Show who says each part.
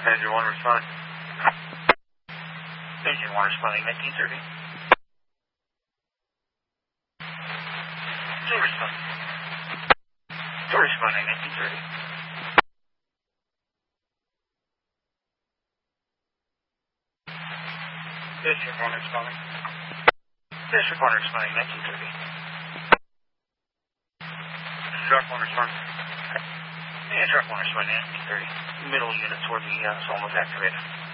Speaker 1: Engine 1 responding.
Speaker 2: Engine 1 responding, 1930. 2 responding. 2 responding, 1930.
Speaker 1: District 1 responding.
Speaker 2: District 1 responding, 1930.
Speaker 1: Truck 1 responding.
Speaker 2: Yeah, truck 1 responding, 1930. Middle unit toward the Solomons activated.